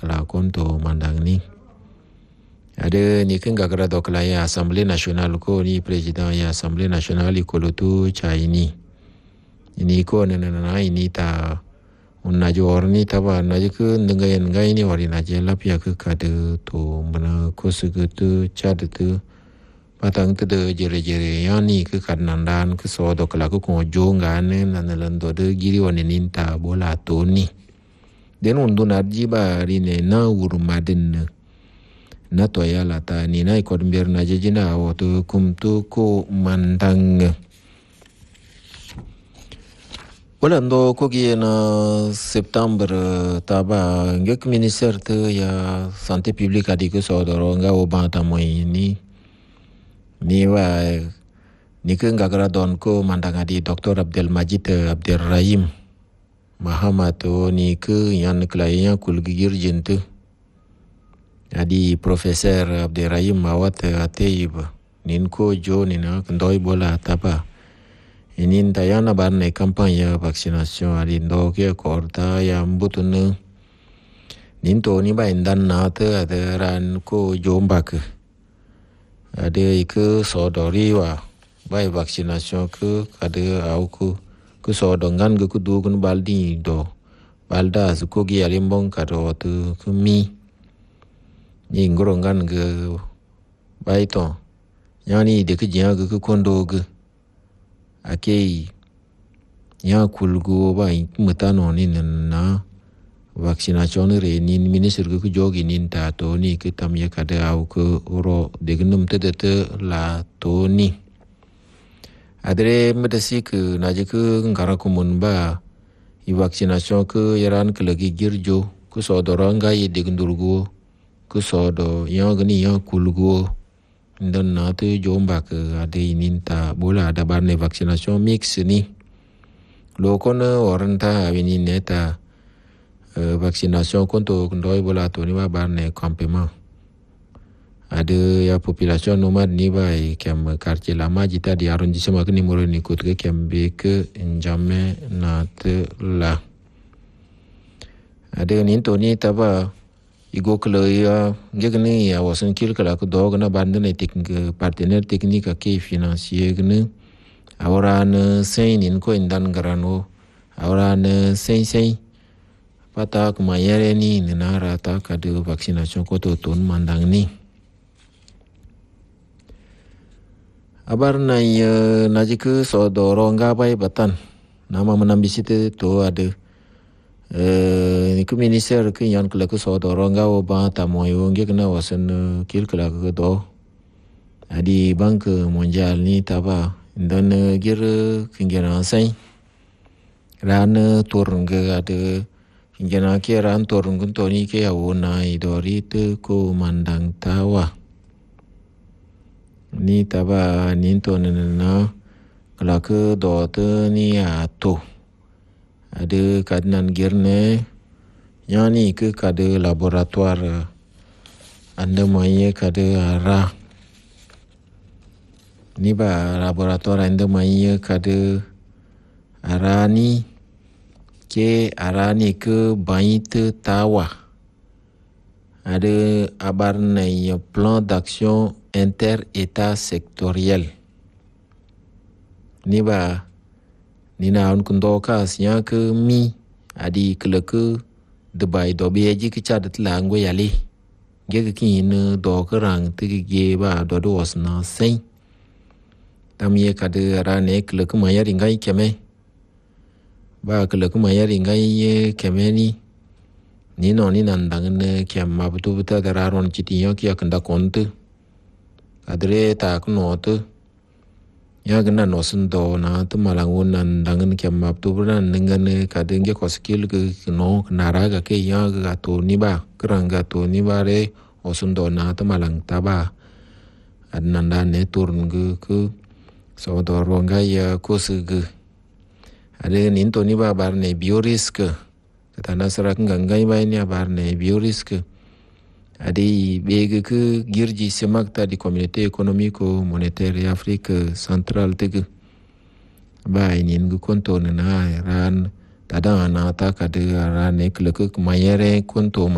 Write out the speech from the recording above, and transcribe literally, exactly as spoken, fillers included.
kala konto mandang ni. Ada ni kan gagara dokla ya Assemblée nationale ko ni président ya Assemblée nationale ikolotu cha ini. Ini ko na na ini ta unna jor ni ta ba na ku ngai ngai ni wari na je lap ya ku ka de to mana ko su tu cha de tu patang tu de jere jere ya ni ku kan nan dan ku so dokla ku ko jonga ne na na lando de giri woni ninta bola to ni. Den undu na jiba ri ne na urmadin na to ya la ta ni na ko mber na je jina o to kum tu ko mandang. Walando kogi na September taba ngek minister tu ya santé publique adi ko so doro nga o banta moy ni ni wa ni ke ngagara don ko mandanga di Doctor Abdel Majid Abdel Rahim Mahamat ni ke yan klaya kul gigir jentu adi Professeur Abdel Rahim Mawat Atayib nin ko jo ni na ndoi bola taba ini tayana barne kampanye vaksinasi ari ndo ke korta ya mbutun ninto ni ba indan na te ada ran ko jombak ada iku sodori wa bai vaksinasi ke ada au ku ku sodongan ke ku dugun baldi do balda su ko gi alimbong kado tu ku mi ni ngorongan ke bai to yani de ke jia ke kondo ke akei ya kulgo ba mutano ni na vaksinasi re ni minister ku jogi nin ta to ni ke tam ya kada au ko ro de gnum te te la to ni adre medasi ke na je ke ngara kumun ba i vaksinasi ke yaran ke lagi girjo ku so doranga ye de gndurgo ku so do ya gni ya kulgo dan na tu jomba ke ada ininta bola ada barne vaksinasi mix ni lo kono oranta ini neta uh, vaksinasi konto ndoi bola to ni ba barne campement ada ya populasi nomad ni ba kem quartier lama jita di arrondissement ke ni moro ni kot ke kem be ke njame na te la ada ni to ni taba igo kelo ya ngegni ya wasan kil kala ko dog na bandene teknik partenaire technique ke financier gne awran sein in ko indan garano awran sein sein pata ko mayere ni na rata ka de vaccination ko to ton mandang ni abar na ya najik so do ronga bai batan nama menambisite to ada eh ni ku minister ke yan kala ku so do ronga o ba ta moyo nge kana wasan kil kala ko do adi bank mondial ni taba dan gir kingena sai ran turunga ada kingena ke ran turungun to ni ke awona idori te ko mandang tawa ni taba ni to na kala ko do te ni ato ada kadenan girne yani ke kade laboratoire anda maye kade ara ni ba laboratoire anda maye kade ara ni ke ara ni ke bait tawa ada abar na plan d'action inter-état sectoriel ni ba nina on kundo ka siya ke mi adi keleke debai do beji ke chad tlango yale ge ke kin do ke rang te ge ba do do osna sei tamye kade rane keleke maya ringai keme ba keleke maya ringai keme ni ni no ni nandang ne kem ma butu buta dararon chitiyo ki akanda konte kadre ta kunote ya gana nosun do na tu malangun nan dangan kem map tu buran dengan kadang ke koskil ke no naraga ke ya ga to ni ba keranga to ni ba re osun do na tu malang taba adnan dan ne turun ke ke so do ronga ya kosug ada nin to ni ba bar ne biorisk kata nasara ngangai ba ni bar ne biorisk adi bege ke girji semak ta di communauté économique monétaire Afrique centrale tege ba inin gu konto na ran tada na ta ka de ran ne kleke mayere konto